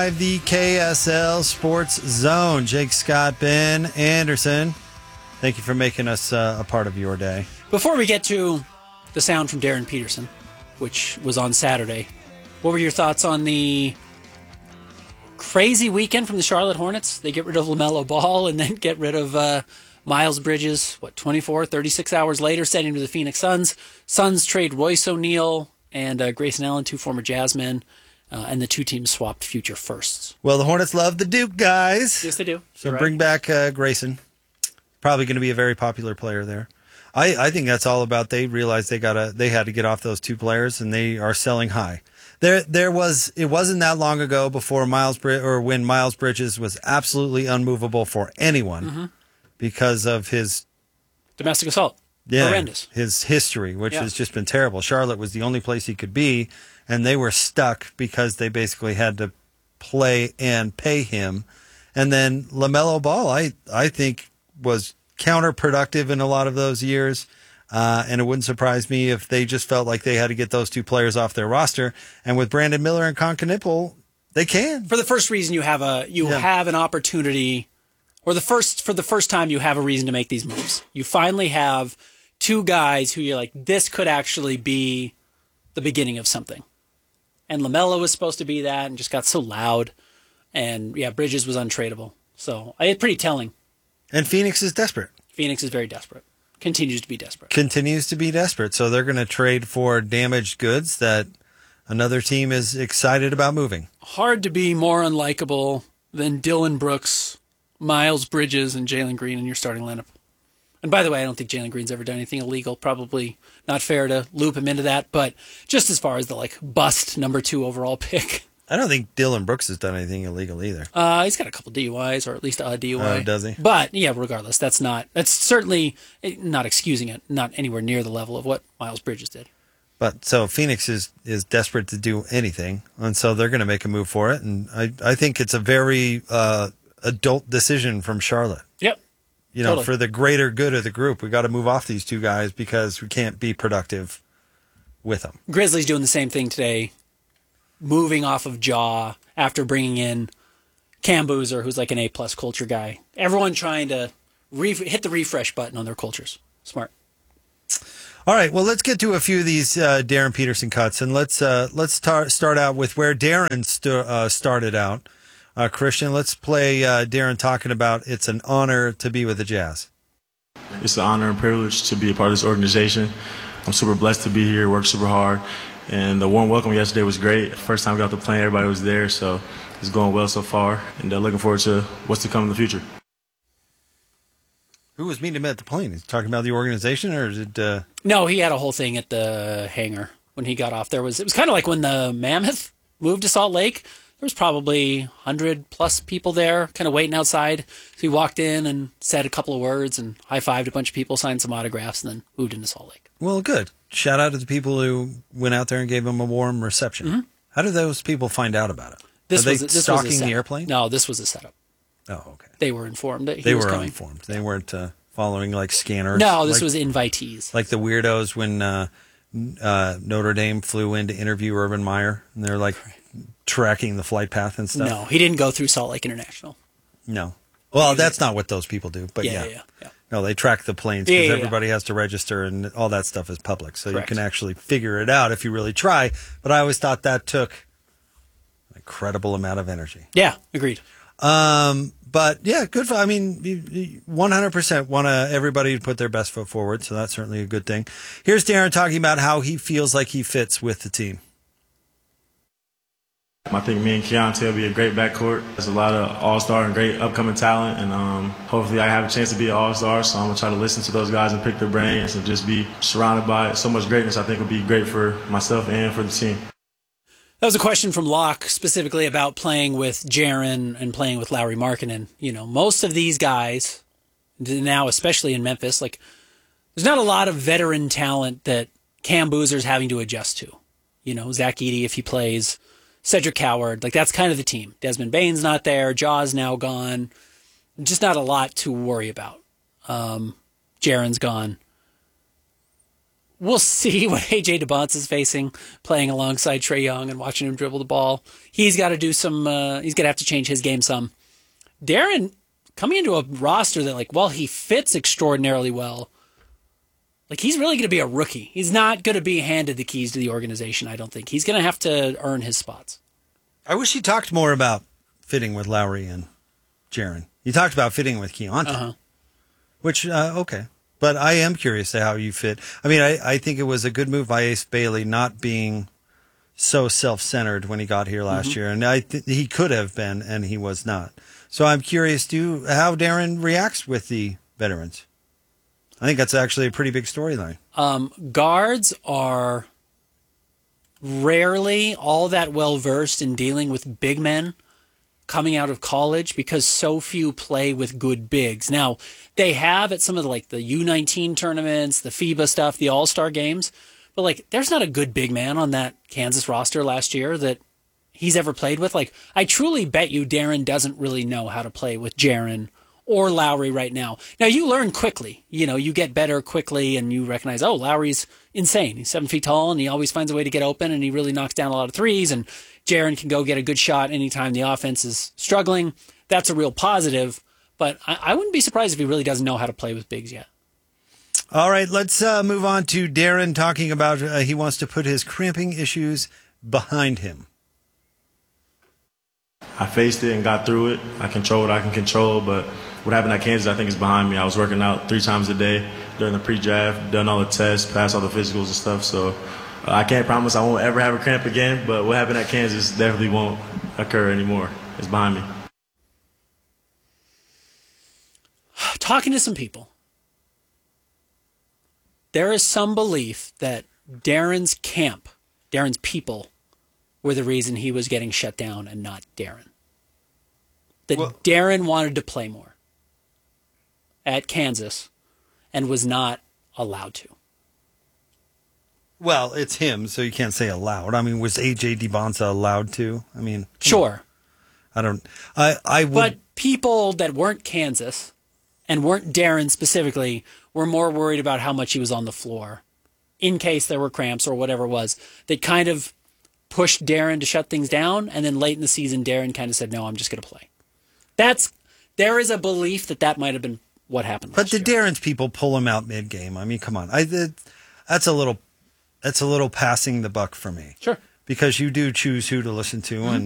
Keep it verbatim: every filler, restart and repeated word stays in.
The K S L Sports Zone. Jake Scott, Ben Anderson. Thank you for making us uh, a part of your day. Before we get to the sound from Darren Peterson, which was on Saturday, what were your thoughts on the crazy weekend from the Charlotte Hornets? They get rid of LaMelo Ball and then get rid of uh, Miles Bridges, what, twenty-four, thirty-six hours later, sending him to the Phoenix Suns. Suns trade Royce O'Neal and uh, Grayson Allen, two former Jazz men, uh, and the two teams swapped future firsts. Well, the Hornets love the Duke guys. Yes, they do. So You're bring right. back uh, Grayson. Probably going to be a very popular player there. I, I think that's all about they realized they gotta they had to get off those two players, and they are selling high. There there was it wasn't that long ago before Miles Brid- or when Miles Bridges was absolutely unmovable for anyone mm-hmm. because of his domestic assault. Yeah, horrendous. His history, which yeah. has just been terrible. Charlotte was the only place he could be, and they were stuck because they basically had to play and pay him. And then LaMelo Ball, I I think, was counterproductive in a lot of those years. Uh, and it wouldn't surprise me if they just felt like they had to get those two players off their roster. And with Brandon Miller and Concanipple, they can. For the first reason, you have a you yeah. have an opportunity, or the first for the first time, you have a reason to make these moves. You finally have two guys who you're like, this could actually be the beginning of something. And LaMelo was supposed to be that, and just got so loud. And yeah, Bridges was untradeable. So it's pretty telling. And Phoenix is desperate. Phoenix is very desperate. Continues to be desperate. Continues to be desperate. So they're going to trade for damaged goods that another team is excited about moving. Hard to be more unlikable than Dylan Brooks, Miles Bridges, and Jalen Green in your starting lineup. And by the way, I don't think Jalen Green's ever done anything illegal. Probably not fair to loop him into that. But just as far as the like bust number two overall pick. I don't think Dylan Brooks has done anything illegal either. Uh, he's got a couple D U Is, or at least a D U I. Oh, does he? But yeah, regardless, that's not that's certainly not excusing it. Not anywhere near the level of what Miles Bridges did. But so Phoenix is, is desperate to do anything, and so they're going to make a move for it. And I, I think it's a very uh, adult decision from Charlotte. Yep. You know, totally. For the greater good of the group, we got to move off these two guys because we can't be productive with them. Grizzlies doing the same thing today, moving off of Jaw after bringing in Cam Boozer, who's like an A-plus culture guy. Everyone trying to re- hit the refresh button on their cultures. Smart. All right, well, let's get to a few of these uh, Darren Peterson cuts, and let's uh, let's tar- start out with where Darren st- uh, started out. Uh, Christian, let's play uh, Darren talking about it's an honor to be with the Jazz. It's an honor and privilege to be a part of this organization. I'm super blessed to be here, work super hard, and the warm welcome yesterday was great. First time I got off the plane, everybody was there, so it's going well so far, and uh, looking forward to what's to come in the future. Who was meeting him at the plane? Is he talking about the organization, or is it? Uh... No, he had a whole thing at the hangar when he got off. There was it was kind of like when the Mammoth moved to Salt Lake. There was probably one hundred plus people there kind of waiting outside. So he walked in and said a couple of words and high-fived a bunch of people, signed some autographs, and then moved into Salt Lake. Well, good. Shout out to the people who went out there and gave him a warm reception. Mm-hmm. How did those people find out about it? This Are they was, this stalking was the airplane? No, this was a setup. Oh, okay. They were informed that he they was were coming. informed. They weren't uh, following like scanners. No, this like, was invitees. Like the weirdos when uh, uh, Notre Dame flew in to interview Urban Meyer, and they're like tracking the flight path and stuff. No, he didn't go through Salt Lake International. No. Well, that's not what those people do, but yeah. yeah. yeah, yeah, yeah. No, they track the planes because Yeah, yeah, everybody yeah. has to register and all that stuff is public. So Correct. you can actually figure it out if you really try. But I always thought that took an incredible amount of energy. Yeah, agreed. Um, but yeah, good. For, I mean, you- you one hundred percent want to everybody to put their best foot forward. So that's certainly a good thing. Here's Darren talking about how he feels like he fits with the team. I think me and Keontae will be a great backcourt. There's a lot of all-star and great upcoming talent, and um, hopefully I have a chance to be an all-star, so I'm going to try to listen to those guys and pick their brains and just be surrounded by so much greatness. I think will be great for myself and for the team. That was a question from Locke specifically about playing with Jaren and playing with Lauri Markkanen. You know, most of these guys, now especially in Memphis, like there's not a lot of veteran talent that Cam Boozer's having to adjust to. You know, Zach Edey, if he plays, Cedric Howard, like that's kind of the team. Desmond Bane's not there. Jaw's now gone. Just not a lot to worry about. Um, Jaren's gone. we'll see what A J DeBonce is facing playing alongside Trae Young and watching him dribble the ball. He's got to do some, uh, he's going to have to change his game some. De'Aaron coming into a roster that, like, while he fits extraordinarily well, like, he's really going to be a rookie. He's not going to be handed the keys to the organization, I don't think. He's going to have to earn his spots. I wish he talked more about fitting with Lowry and Jaren. He talked about fitting with Keontae, Uh-huh. which, uh, okay. But I am curious to how you fit. I mean, I, I think it was a good move by Ace Bailey not being so self-centered when he got here last Mm-hmm. year. And I th- he could have been, and he was not. So I'm curious to how De'Aaron reacts with the veterans. I think that's actually a pretty big storyline. Um, guards are rarely all that well versed in dealing with big men coming out of college because so few play with good bigs. Now, they have at some of the, like, the U nineteen tournaments, the FIBA stuff, the All-Star games, but, like, there's not a good big man on that Kansas roster last year that he's ever played with. Like, I truly bet you De'Aaron doesn't really know how to play with Jaren or Lowry right now. Now, you learn quickly. You know, you get better quickly and you recognize, oh, Lowry's insane. He's seven feet tall and he always finds a way to get open and he really knocks down a lot of threes, and Jaren can go get a good shot anytime the offense is struggling. That's a real positive, but I, I wouldn't be surprised if he really doesn't know how to play with bigs yet. All right, let's uh, move on to De'Aaron talking about uh, he wants to put his cramping issues behind him. I faced it and got through it. I control what I can control, but what happened at Kansas, I think, is behind me. I was working out three times a day during the pre-draft, done all the tests, passed all the physicals and stuff. So uh, I can't promise I won't ever have a cramp again, but what happened at Kansas definitely won't occur anymore. It's behind me. Talking to some people, there is some belief that Darren's camp, Darren's people, were the reason he was getting shut down and not De'Aaron. That Well, De'Aaron wanted to play more at Kansas and was not allowed to. Well, it's him, so you can't say allowed. I mean, was A J DeBonce allowed to? I mean, Sure. I don't. I I would. But people that weren't Kansas and weren't De'Aaron specifically were more worried about how much he was on the floor in case there were cramps or whatever it was. They kind of pushed De'Aaron to shut things down, and then late in the season, De'Aaron kind of said, no, I'm just going to play. That's There is a belief that that might have been what happened but last the year. Darren's people pull him out mid game. I mean, come on. I it, that's a little that's a little passing the buck for me. Sure. Because you do choose who to listen to, and